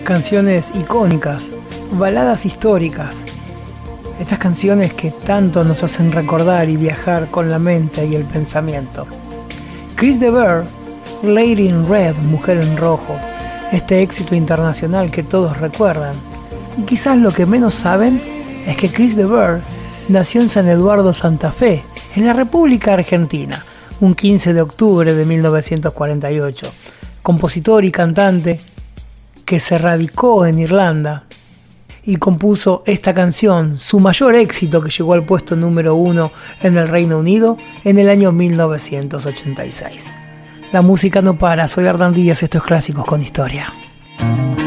Canciones icónicas, baladas históricas. Estas canciones que tanto nos hacen recordar y viajar con la mente y el pensamiento. Chris de Burgh, Lady in Red, Mujer en Rojo, este éxito internacional que todos recuerdan. Y quizás lo que menos saben es que Chris de Burgh nació en San Eduardo, Santa Fe, en la República Argentina, un 15 de octubre de 1948. Compositor y cantante que se radicó en Irlanda y compuso esta canción, su mayor éxito, que llegó al puesto número 1 en el Reino Unido en el año 1986. La música no para, soy Ardan Díaz, esto es Clásicos con Historia.